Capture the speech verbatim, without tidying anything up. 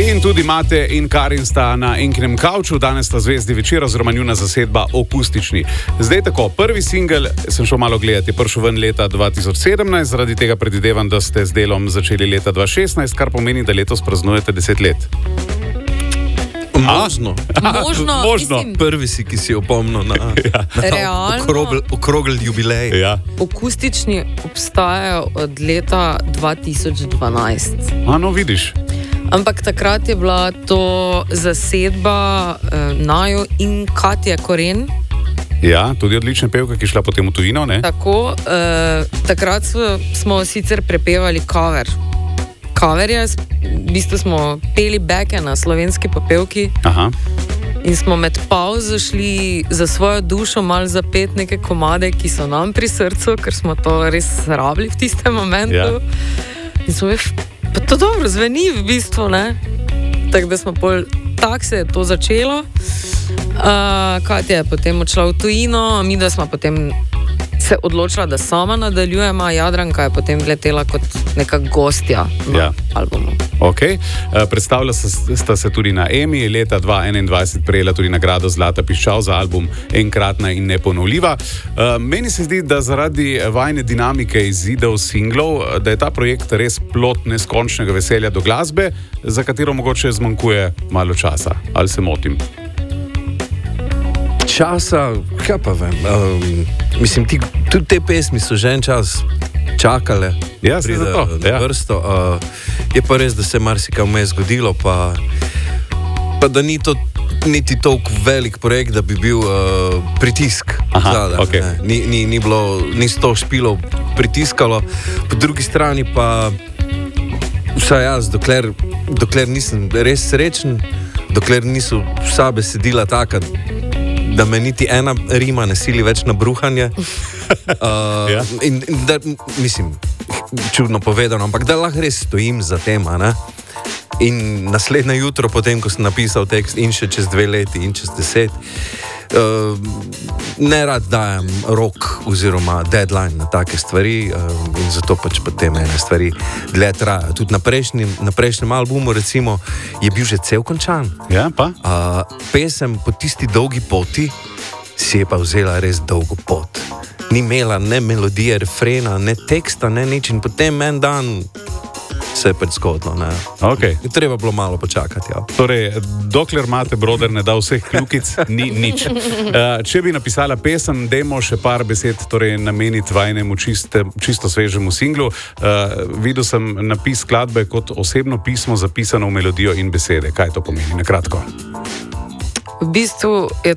In tudi Mate in Karin sta na enkinem kavču, danes sta zvezdi večera, oziroma njuna zasedba Akustični. Zdaj tako, prvi singel, sem šel malo gledati, je prišel ven leta dva tisoč sedemnajst, zaradi tega predvidevam, da ste z delom začeli leta dva tisoč šestnajst, kar pomeni, da letos praznujete deset let. Možno. Možno, Možno. mislim, Prvi si, ki si opomnil na, Ja. na ta Realno? okrogl, okrogl jubilej. Ja. Akustični obstajajo od leta dva tisoč dvanajst. A no, vidiš. Ampak takrat je bila to zasedba eh, Najo in Katja Koren. Ja, tudi odlična pevka, ki je šla potem v tujino, ne? Tako, eh, takrat so, smo sicer prepevali cover. Coverje, v bistvu smo peli beke na slovenski popevki. Aha. In smo med pauzo šli za svojo dušo malo zapet neke komade, ki so nam pri srcu, ker smo to res rabili v tistem momentu. Ja. In smo rekli, pa to dobro zveni v bistvu, ne? Tako da smo pol, tako se je to začelo. Uh, Katja je potem odšla v tujino, mi da smo potem se odločila, da sama nadaljujemo, Jadranka je potem letela kot neka gostja na Ja. albumu. Okay. Uh, predstavila sta se tudi na Emi, leta dva tisoč enaindvajset prejela tudi nagrado Zlata piščal za album Enkratna in neponovljiva. Uh, meni se zdi, da zaradi vajne dinamike izidov singlov, da je ta projekt res plod neskončnega veselja do glasbe, za katero mogoče zmanjkuje malo časa. Ali se motim? Časa, kaj pa vem. Um, mislim, ti, tudi te pesmi so že en čas čakale, Ja, se pride zato, na ja. vrsto. Uh, je pa res, da se je marsikaj vmes zgodilo, pa, pa da ni to niti toliko velik projekt, da bi bil uh, pritisk. Aha, zadaj, okej. ne. Ni, ni, ni bilo, ni sto špilov pritiskalo. Po drugi strani pa, vsaj jaz, dokler, dokler nisem res srečen, dokler niso vsa besedila taka, da me niti ena rima ne sili več na bruhanje. Uh, Ja. in, in da, mislim, čudno povedano, ampak da lahko res stojim za tem. a ne? In naslednje jutro, potem, ko sem napisal tekst, in še čez dve leti, in čez deset, uh, ne rad dajem rok oziroma deadline na take stvari, uh, in zato pač potem ene stvari dlje trajajo. Tudi na prejšnjem, na prejšnjem albumu, recimo, je bil že cel končan. Ja, pa? Uh, pesem po tisti dolgi poti si je pa vzela res dolgo pot. Ni imela ne melodije, refrena, ne teksta, ne nič, in potem en dan se je pač zgodilo. Ne. Okay. Treba bilo malo počakati. Ja. Torej, dokler Mate Broder ne da vseh kljukic, ni nič. Uh, če bi napisala pesem, dajmo še par besed torej, nameniti vajnemu čiste, čisto svežemu singlu. Uh, videl sem napis skladbe kot osebno pismo zapisano v melodijo in besede. Kaj to pomeni? Na kratko. V bistvu je